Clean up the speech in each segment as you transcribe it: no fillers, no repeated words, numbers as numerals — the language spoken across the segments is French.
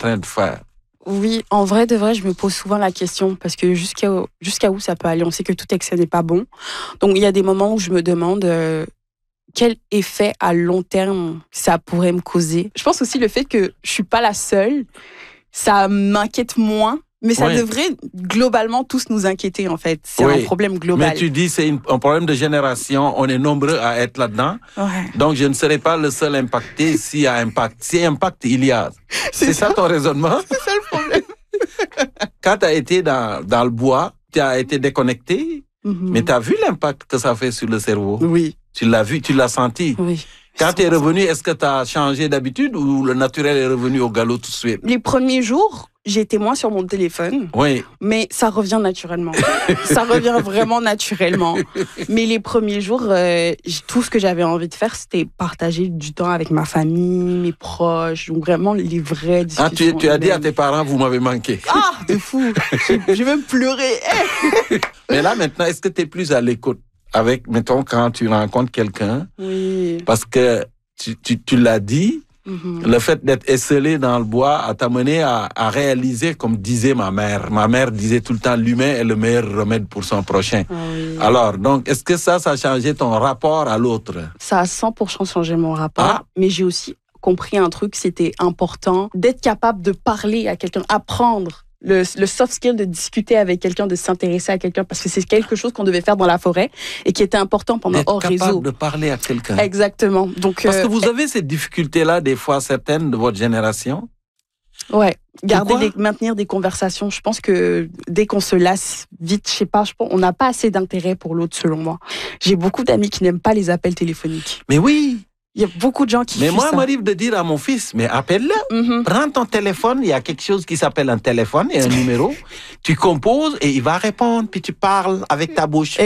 train de faire? Oui, en vrai de vrai, je me pose souvent la question parce que jusqu'à où ça peut aller. On sait que tout excès n'est pas bon. Donc, il y a des moments où je me demande quel effet à long terme ça pourrait me causer. Je pense aussi le fait que je suis pas la seule, ça m'inquiète moins. Mais ça devrait globalement tous nous inquiéter, en fait. C'est un problème global. Mais tu dis c'est un problème de génération. On est nombreux à être là-dedans. Ouais. Donc, je ne serai pas le seul impacté s'il y a impact. S'il y a impact, il y a. C'est ça ton raisonnement? C'est ça le problème. Quand tu as été dans le bois, tu as été déconnecté, mais tu as vu l'impact que ça fait sur le cerveau? Oui. Tu l'as vu, tu l'as senti? Oui. Quand tu es revenu, est-ce que tu as changé d'habitude ou le naturel est revenu au galop tout de suite? Les premiers jours, j'étais moins sur mon téléphone. Oui. Mais ça revient naturellement. Ça revient vraiment naturellement. Mais les premiers jours, tout ce que j'avais envie de faire, c'était partager du temps avec ma famille, mes proches. Donc vraiment, les vraies discussions. Ah, tu as dit à tes parents, vous m'avez manqué. Ah, de fou. J'ai même pleuré. Mais là, maintenant, est-ce que tu es plus à l'écoute avec, mettons, quand tu rencontres quelqu'un? Oui. Parce que tu l'as dit, le fait d'être esselé dans le bois a t'amené à réaliser, comme disait ma mère. Ma mère disait tout le temps, l'humain est le meilleur remède pour son prochain. Ah oui. Alors, donc, est-ce que ça a changé ton rapport à l'autre? Ça a 100% changé mon rapport. Mais j'ai aussi compris un truc, c'était important d'être capable de parler à quelqu'un, apprendre. Le soft skill de discuter avec quelqu'un, de s'intéresser à quelqu'un, parce que c'est quelque chose qu'on devait faire dans la forêt et qui était important pendant hors réseau. D'être capable de parler à quelqu'un. Exactement. Donc, parce que vous avez cette difficulté-là, des fois, certaines de votre génération. Ouais. Maintenir des conversations. Je pense que dès qu'on se lasse vite, je sais pas, on n'a pas assez d'intérêt pour l'autre, selon moi. J'ai beaucoup d'amis qui n'aiment pas les appels téléphoniques. Mais oui! Il y a beaucoup de gens qui font ça. Mais moi, il m'arrive de dire à mon fils, mais appelle-le. Prends ton téléphone, il y a quelque chose qui s'appelle un téléphone et un numéro. Tu composes et il va répondre, puis tu parles avec ta bouche.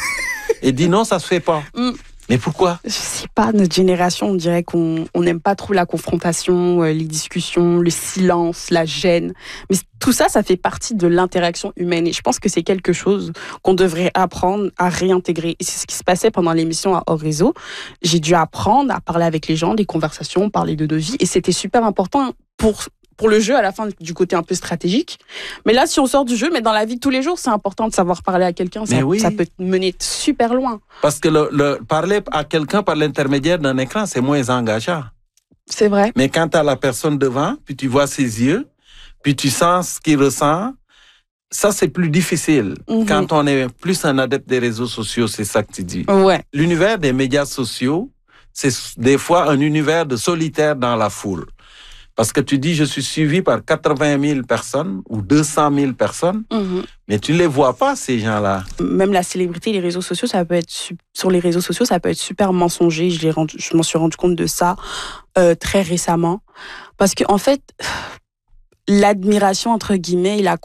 Et dis non, ça se fait pas. Mais pourquoi? Je sais pas, notre génération, on dirait qu'on n'aime pas trop la confrontation, les discussions, le silence, la gêne. Mais tout ça, ça fait partie de l'interaction humaine. Et je pense que c'est quelque chose qu'on devrait apprendre à réintégrer. Et c'est ce qui se passait pendant l'émission à Hors Réseau. J'ai dû apprendre à parler avec les gens, des conversations, parler de nos vies. Et c'était super important pour le jeu, à la fin, du côté un peu stratégique. Mais là, si on sort du jeu, mais dans la vie de tous les jours, c'est important de savoir parler à quelqu'un. Ça peut mener super loin. Parce que le parler à quelqu'un par l'intermédiaire d'un écran, c'est moins engageant. C'est vrai. Mais quand tu as la personne devant, puis tu vois ses yeux, puis tu sens ce qu'il ressent, ça, c'est plus difficile. Quand on est plus un adepte des réseaux sociaux, c'est ça que tu dis. Ouais. L'univers des médias sociaux, c'est des fois un univers de solitaire dans la foule. Parce que tu dis, je suis suivi par 80 000 personnes ou 200 000 personnes, mais tu ne les vois pas, ces gens-là. Même la célébrité, les réseaux sociaux, ça peut être sur les réseaux sociaux, ça peut être super mensonger. Je m'en suis rendu compte de ça très récemment. Parce que en fait, l'admiration, entre guillemets, et la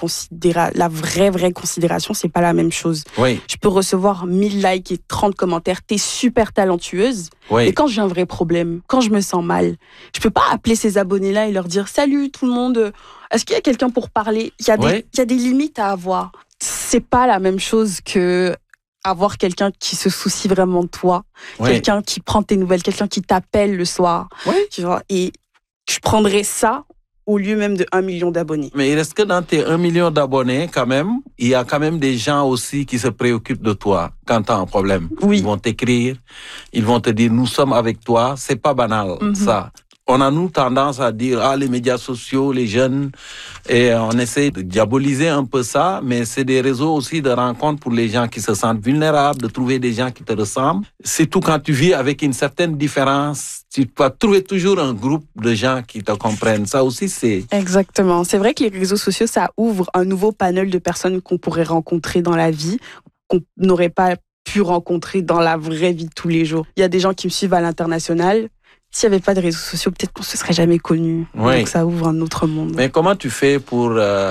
vraie considération, c'est pas la même chose. Oui. Je peux recevoir 1000 likes et 30 commentaires. T'es super talentueuse. Oui. Et quand j'ai un vrai problème, quand je me sens mal, je peux pas appeler ces abonnés-là et leur dire « Salut tout le monde, est-ce qu'il y a quelqu'un pour parler ?» Il y a des limites à avoir. C'est pas la même chose que avoir quelqu'un qui se soucie vraiment de toi, quelqu'un qui prend tes nouvelles, quelqu'un qui t'appelle le soir. Tu vois, et je prendrais ça au lieu même de 1 million d'abonnés. Mais il reste que dans tes 1 million d'abonnés, quand même, il y a quand même des gens aussi qui se préoccupent de toi quand tu as un problème. Oui. Ils vont t'écrire, ils vont te dire, nous sommes avec toi. C'est pas banal, ça. On a, nous, tendance à dire, les médias sociaux, les jeunes, et on essaie de diaboliser un peu ça, mais c'est des réseaux aussi de rencontres pour les gens qui se sentent vulnérables, de trouver des gens qui te ressemblent. C'est tout quand tu vis avec une certaine différence, tu vas trouver toujours un groupe de gens qui te comprennent. Ça aussi, c'est... Exactement. C'est vrai que les réseaux sociaux, ça ouvre un nouveau panel de personnes qu'on pourrait rencontrer dans la vie, qu'on n'aurait pas pu rencontrer dans la vraie vie de tous les jours. Il y a des gens qui me suivent à l'international. S'il n'y avait pas de réseaux sociaux, peut-être qu'on ne se serait jamais connus. Oui. Donc ça ouvre un autre monde. Mais comment tu fais pour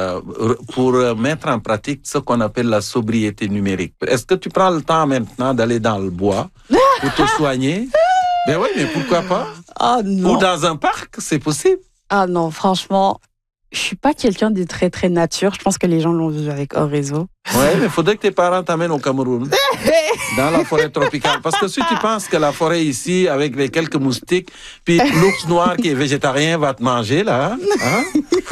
mettre en pratique ce qu'on appelle la sobriété numérique? Est-ce que tu prends le temps maintenant d'aller dans le bois pour te soigner? Ben oui, mais pourquoi pas? Ah non. Ou dans un parc, c'est possible. Ah non, franchement, je suis pas quelqu'un de très très nature. Je pense que les gens l'ont vu avec Hors Réseau. Ouais, mais il faudrait que tes parents t'amènent au Cameroun, dans la forêt tropicale. Parce que si tu penses que la forêt ici, avec les quelques moustiques, puis l'ours noir qui est végétarien va te manger, là, hein?